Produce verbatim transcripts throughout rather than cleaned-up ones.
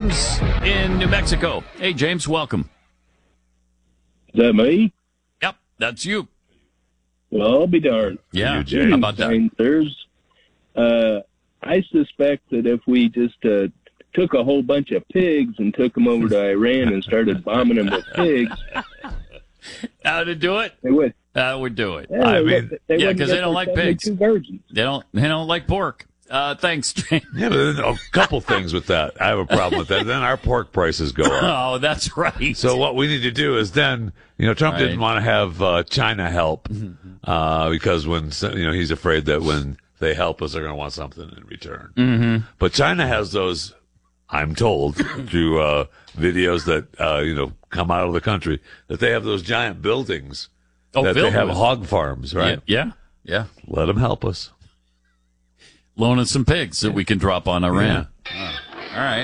James in New Mexico. Hey, James, welcome. Is that me? Yep, that's you. Well, I'll be darned. Yeah, Good how about that? evening, sirs. Uh, I suspect that if we just uh, took a whole bunch of pigs and took them over to Iran and started bombing them with pigs, How to do it? they would. That would do it. Yeah, I they mean, would- they yeah, wouldn't because get they don't their like pigs. seventy-two virgins. They don't. They don't like pork. Uh, thanks, James. Yeah, but then a couple things with that. I have a problem with that. Then our pork prices go up. Oh, that's right. So what we need to do is then, you know, Trump Right. didn't want to have uh, China help uh, because when, you know, he's afraid that when they help us, they're going to want something in return. Mm-hmm. But China has those, I'm told, through uh, videos that, uh, you know, come out of the country, that they have those giant buildings Oh, that they filled have with- hog farms, right? Yeah, yeah. Let them help us. Loan us some pigs that we can drop on Iran. Oh, all right.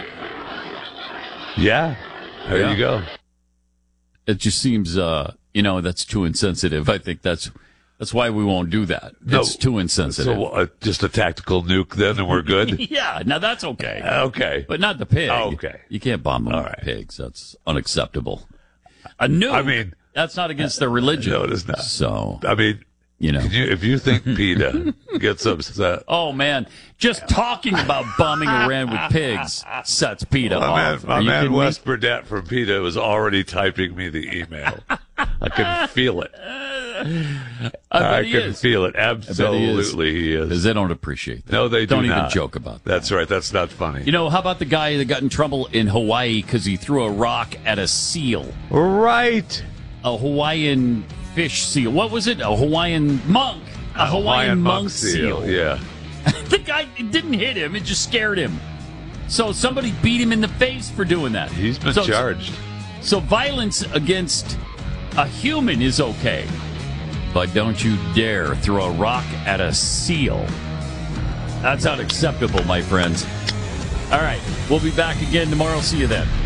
Yeah. There Yeah. you go. It just seems, uh, you know, that's too insensitive. I think that's that's why we won't do that. No. It's too insensitive. So uh, just a tactical nuke then and we're good? Yeah, now that's okay. Okay. But not the pig. Oh, okay. You can't bomb them All with right. pigs. That's unacceptable. A nuke, I mean- that's not against their religion. No, it is not. So, I mean, you know. can you, if you think PETA gets upset, Oh, man. Just talking about bombing Iran with pigs sets PETA my man, off. my Are you man kidding me? Wes Burdett from PETA was already typing me the email. I can feel it. I bet I he can is. feel it. I bet he is. Absolutely, he is. Because they don't appreciate that. No, they do don't even not. joke about that. That's right. That's not funny. You know, how about the guy that got in trouble in Hawaii because he threw a rock at a seal? Right. A Hawaiian fish seal. What was it? A Hawaiian monk. A, Hawaiian, monk, seal. Yeah. The guy, it didn't hit him. It just scared him. So somebody beat him in the face for doing that. He's been So- charged. So violence against a human is okay. But don't you dare throw a rock at a seal. That's unacceptable, my friends. All right. We'll be back again tomorrow. See you then.